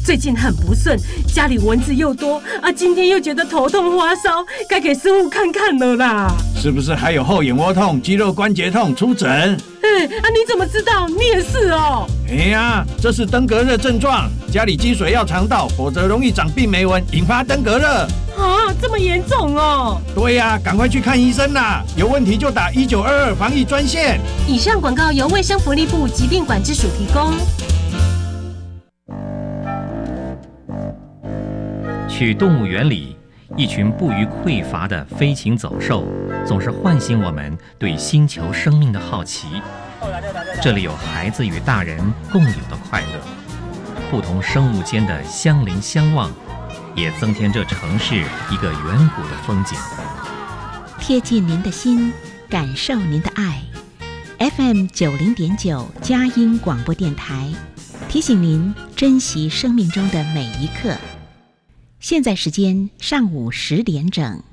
最近很不顺，家里蚊子又多啊，今天又觉得头痛发烧，该给师傅看看了啦。 是不是还有后眼窝痛、肌肉关节痛？出诊。 你怎么知道？你也是哦。 这是登革热症状，家里积水要肠道，否则容易长病媒蚊，引发登革热。 这么严重哦？ 对呀，赶快去看医生啦！有问题就打1922防疫专线。 以上广告由卫生福利部疾病管制署提供。 去动物园里，一群不虞匮乏的飞禽走兽，总是唤醒我们对星球生命的好奇。这里有孩子与大人共有的快乐，不同生物间的相邻相望，也增添这城市一个远古的风景。 贴近您的心，感受您的爱。FM 90.9佳音广播电台提醒您珍惜生命中的每一刻。现在时间上午10点整。